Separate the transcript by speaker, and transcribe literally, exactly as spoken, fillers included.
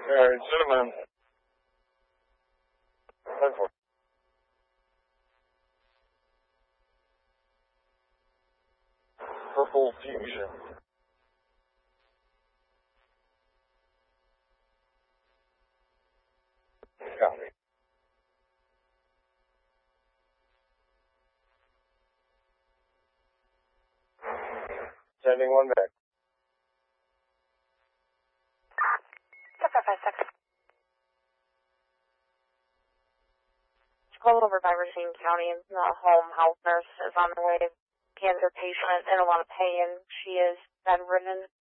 Speaker 1: Alright, cinnamon. ten four. Purple fusion. Copy. Sending one back.
Speaker 2: Call over by Racine County. The home health nurse is on the way to cancer patient in a lot of pain. She is bedridden.